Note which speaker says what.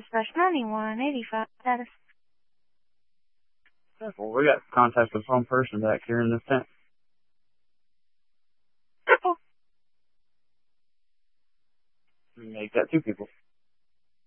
Speaker 1: dispatch 9185 status.
Speaker 2: Well, we got contact with one person back here in this tent.
Speaker 1: Oh.
Speaker 2: Make that two people.